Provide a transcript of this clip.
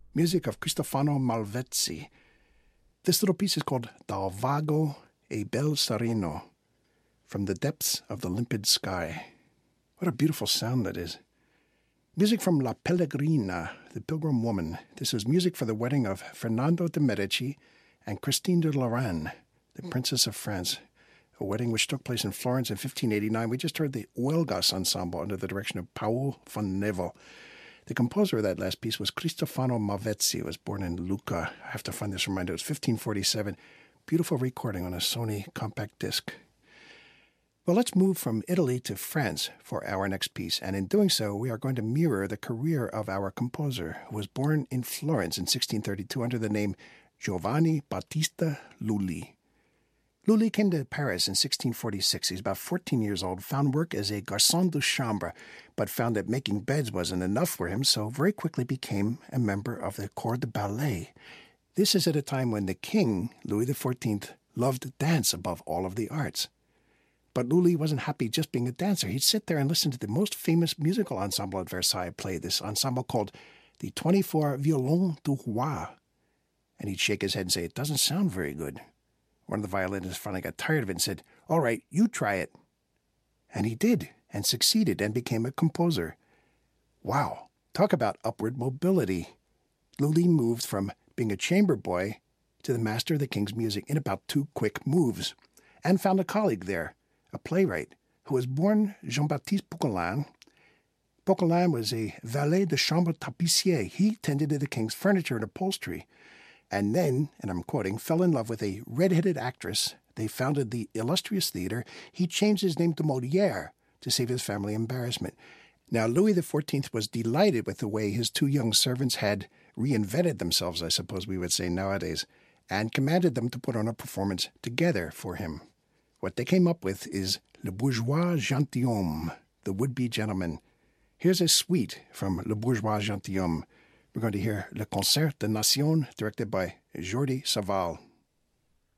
music of Cristofano Malvezzi. This little piece is called Dal vago e bel sereno, from the depths of the limpid sky. What a beautiful sound that is. Music from La Pellegrina, the Pilgrim Woman. This is music for the wedding of Fernando de' Medici and Christine de Lorraine, the Princess of France, a wedding which took place in Florence in 1589. We just heard the Uelgas Ensemble under the direction of Paul von Nevel. The composer of that last piece was Cristofano Malvezzi. He was born in Lucca. I have to find this reminder. It was 1547. Beautiful recording on a Sony compact disc. Well, let's move from Italy to France for our next piece. And in doing so, we are going to mirror the career of our composer, who was born in Florence in 1632 under the name Giovanni Battista Lulli. Lulli came to Paris in 1646. He's about 14 years old, found work as a garçon de chambre, but found that making beds wasn't enough for him, so very quickly became a member of the Corps de Ballet. This is at a time when the king, Louis XIV, loved dance above all of the arts. But Lulli wasn't happy just being a dancer. He'd sit there and listen to the most famous musical ensemble at Versailles play, this ensemble called the 24 Violons du Roi. And he'd shake his head and say, "It doesn't sound very good." One of the violinists finally got tired of it and said, "All right, you try it." And he did, and succeeded, and became a composer. Wow, talk about upward mobility. Lulli moved from being a chamber boy to the master of the king's music in about 2 quick moves, and found a colleague there, a playwright, who was born Jean-Baptiste Poquelin. Poquelin was a valet de chambre tapissier. He tended to the king's furniture and upholstery. And then, and I'm quoting, fell in love with a red-headed actress. They founded the Illustrious Theater. He changed his name to Molière to save his family embarrassment. Now, Louis XIV was delighted with the way his 2 young servants had reinvented themselves, I suppose we would say nowadays, and commanded them to put on a performance together for him. What they came up with is Le Bourgeois Gentilhomme, the would-be gentleman. Here's a suite from Le Bourgeois Gentilhomme. We're going to hear Le Concert de Nation, directed by Jordi Savall.